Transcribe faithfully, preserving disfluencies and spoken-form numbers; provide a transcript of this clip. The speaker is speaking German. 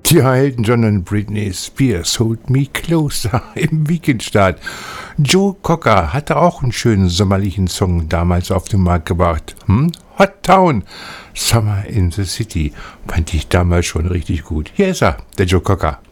Ja, Elton John und Britney Spears, Hold Me Closer im Weekendstart. Joe Cocker hatte auch einen schönen sommerlichen Song damals auf den Markt gebracht. Hm? Hot Town, Summer in the City, fand ich damals schon richtig gut. Hier ist er, der Joe Cocker.